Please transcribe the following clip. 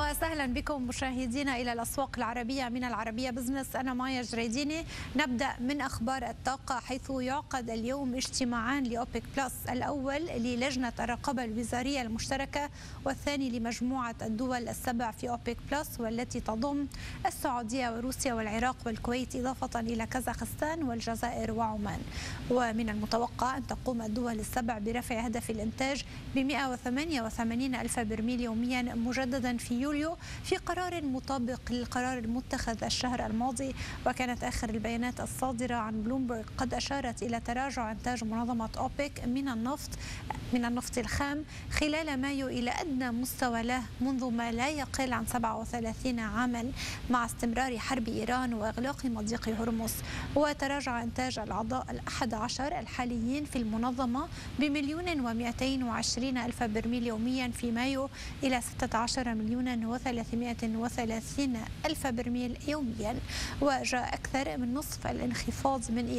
أهلا وسهلا بكم مشاهدينا إلى الأسواق العربية من العربية بزنس. أنا مايا جريديني. نبدأ من أخبار الطاقة، حيث يعقد اليوم اجتماعان لأوبك بلس، الأول للجنة الرقابة الوزارية المشتركة، والثاني لمجموعة الدول السبع في أوبك بلس، والتي تضم السعودية وروسيا والعراق والكويت، إضافة إلى كازاخستان والجزائر وعمان. ومن المتوقع أن تقوم الدول السبع برفع هدف الإنتاج ب 188 ألف برميل يوميا مجددا في يوليو، في قرار مطابق للقرار المتخذ الشهر الماضي. وكانت آخر البيانات الصادرة عن بلومبرغ قد أشارت إلى تراجع إنتاج منظمة أوبك من النفط الخام خلال مايو إلى أدنى مستوى له منذ ما لا يقل عن 37 عاما، مع استمرار حرب إيران وإغلاق مضيق هرمز. وتراجع إنتاج الأعضاء ال11 الحاليين في المنظمة ب1,220 ألف برميل يوميا في مايو إلى 16,330 ألف برميل يوميا. وجاء أكثر من نصف الانخفاض من